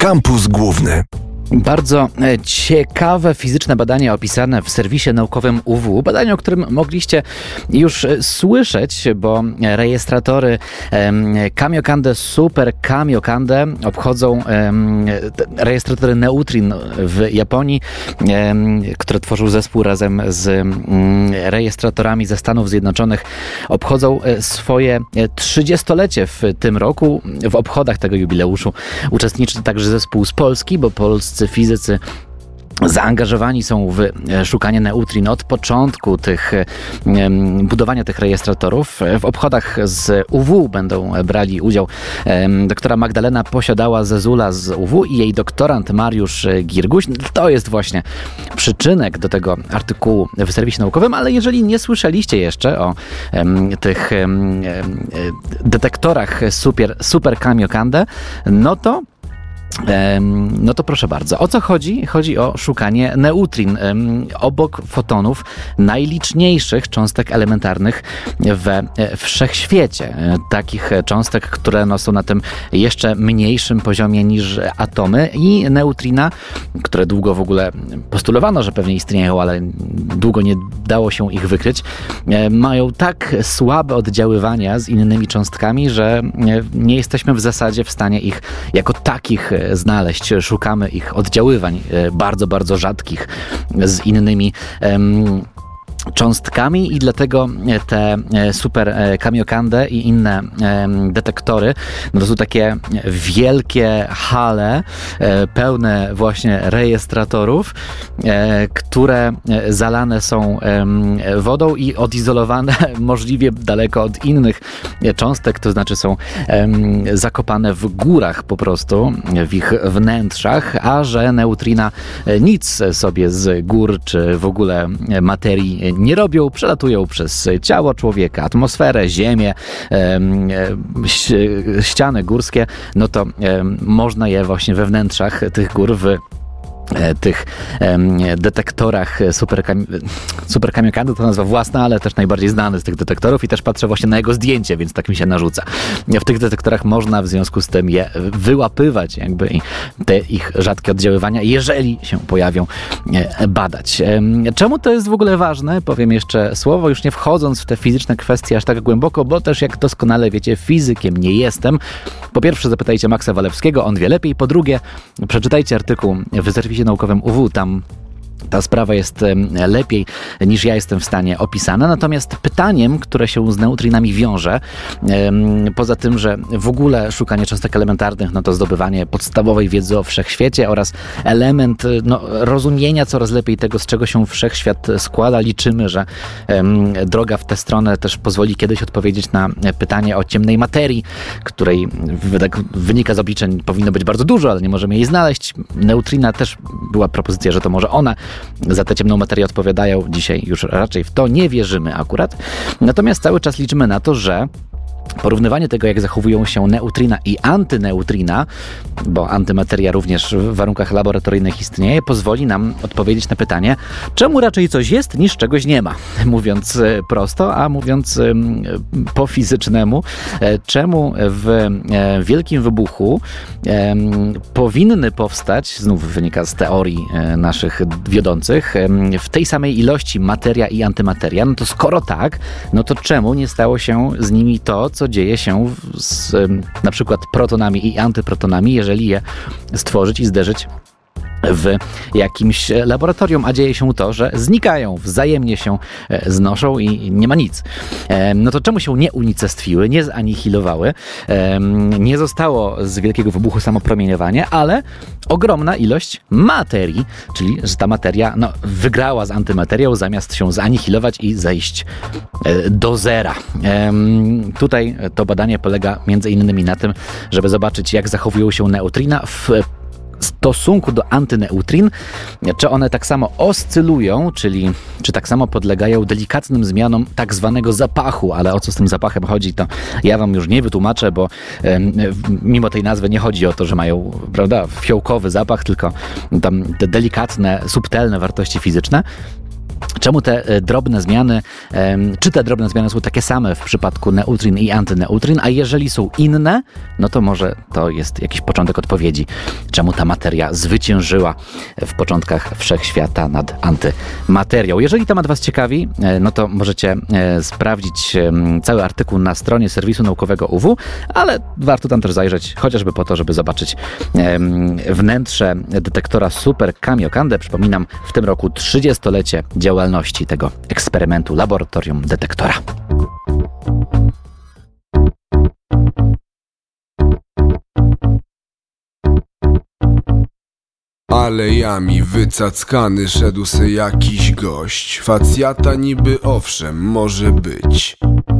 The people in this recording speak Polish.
Kampus Główny. Bardzo ciekawe fizyczne badanie opisane w serwisie naukowym UW. Badanie, o którym mogliście już słyszeć, bo rejestratory Kamiokande, Super Kamiokande obchodzą rejestratory Neutrin w Japonii, które tworzył zespół razem z rejestratorami ze Stanów Zjednoczonych. Obchodzą swoje 30-lecie w tym roku. W obchodach tego jubileuszu uczestniczy także zespół z Polski, bo polscy fizycy zaangażowani są w szukanie neutrin od początku budowania tych rejestratorów. W obchodach z UW będą brali udział doktora Magdalena Posiadała-Zezula z UW i jej doktorant Mariusz Girguś. To jest właśnie przyczynek do tego artykułu w serwisie naukowym, ale jeżeli nie słyszeliście jeszcze o tych detektorach Super Kamiokande, no to proszę bardzo. O co chodzi? Chodzi o szukanie neutrin obok fotonów, najliczniejszych cząstek elementarnych we wszechświecie. Takich cząstek, które są na tym jeszcze mniejszym poziomie niż atomy, i neutrina, które długo w ogóle postulowano, że pewnie istnieją, ale długo nie dało się ich wykryć, mają tak słabe oddziaływania z innymi cząstkami, że nie jesteśmy w zasadzie w stanie ich jako takich znaleźć. Szukamy ich oddziaływań bardzo, bardzo rzadkich z innymi cząstkami i dlatego te Super Kamiokande i inne detektory to są takie wielkie hale pełne właśnie rejestratorów, które zalane są wodą i odizolowane możliwie daleko od innych cząstek, to znaczy są zakopane w górach po prostu, w ich wnętrzach, a że neutrina nic sobie z gór czy w ogóle materii nie robią, przelatują przez ciało człowieka, atmosferę, ziemię, ściany górskie, no to można je właśnie we wnętrzach tych gór, w tych detektorach Super Kamiokande, to nazwa własna, ale też najbardziej znany z tych detektorów, i też patrzę właśnie na jego zdjęcie, więc tak mi się narzuca. W tych detektorach można w związku z tym je wyłapywać, jakby, i te ich rzadkie oddziaływania, jeżeli się pojawią, badać. Czemu to jest w ogóle ważne? Powiem jeszcze słowo, już nie wchodząc w te fizyczne kwestie aż tak głęboko, bo też, jak doskonale wiecie, fizykiem nie jestem. Po pierwsze, zapytajcie Maxa Walewskiego, on wie lepiej. Po drugie, przeczytajcie artykuł w serwisie naukowym UW, tam ta sprawa jest lepiej niż ja jestem w stanie opisana. Natomiast pytaniem, które się z neutrinami wiąże, poza tym, że w ogóle szukanie cząstek elementarnych, no to zdobywanie podstawowej wiedzy o wszechświecie oraz element rozumienia coraz lepiej tego, z czego się wszechświat składa. Liczymy, że droga w tę stronę też pozwoli kiedyś odpowiedzieć na pytanie o ciemnej materii, której wynika z obliczeń powinno być bardzo dużo, ale nie możemy jej znaleźć. Neutrina też była propozycja, że to może one za tę ciemną materię odpowiadają. Dzisiaj już raczej w to nie wierzymy akurat. Natomiast cały czas liczymy na to, że porównywanie tego, jak zachowują się neutrina i antyneutrina, bo antymateria również w warunkach laboratoryjnych istnieje, pozwoli nam odpowiedzieć na pytanie, czemu raczej coś jest, niż czegoś nie ma. Mówiąc prosto, a mówiąc po fizycznemu, czemu w Wielkim Wybuchu powinny powstać, znów wynika z teorii naszych wiodących, w tej samej ilości materia i antymateria. No to skoro tak, no to czemu nie stało się z nimi to, co dzieje się z na przykład protonami i antyprotonami, jeżeli je stworzyć i zderzyć w jakimś laboratorium, a dzieje się to, że znikają, wzajemnie się znoszą i nie ma nic. No to czemu się nie unicestwiły, nie zanihilowały, nie zostało z Wielkiego Wybuchu samopromieniowanie, ale ogromna ilość materii, czyli że ta materia wygrała z antymaterią, zamiast się zanihilować i zejść do zera. Tutaj to badanie polega między innymi na tym, żeby zobaczyć, jak zachowują się neutrina w stosunku do antyneutrin, czy one tak samo oscylują, czyli czy tak samo podlegają delikatnym zmianom tak zwanego zapachu, ale o co z tym zapachem chodzi, to ja wam już nie wytłumaczę, bo mimo tej nazwy nie chodzi o to, że mają, prawda, fiołkowy zapach, tylko tam te delikatne, subtelne wartości fizyczne. Czemu te drobne zmiany, czy te drobne zmiany są takie same w przypadku neutrin i antyneutrin, a jeżeli są inne, no to może to jest jakiś początek odpowiedzi. Czemu ta materia zwyciężyła w początkach wszechświata nad antymaterią? Jeżeli temat Was ciekawi, no to możecie sprawdzić cały artykuł na stronie serwisu naukowego UW, ale warto tam też zajrzeć, chociażby po to, żeby zobaczyć wnętrze detektora Super Kamiokande. Przypominam, w tym roku 30-lecie działalności tego eksperymentu laboratorium detektora. Alejami wycackany szedł se jakiś gość. Facjata niby owszem może być,